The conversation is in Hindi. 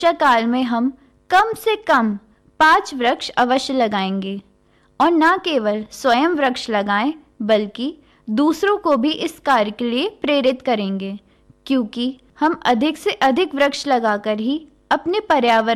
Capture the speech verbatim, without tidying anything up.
काल में हम कम से कम पाँच वृक्ष अवश्य लगाएंगे और न केवल स्वयं वृक्ष लगाएं बल्कि दूसरों को भी इस कार्य के लिए प्रेरित करेंगे, क्योंकि हम अधिक से अधिक वृक्ष लगाकर ही अपने पर्यावरण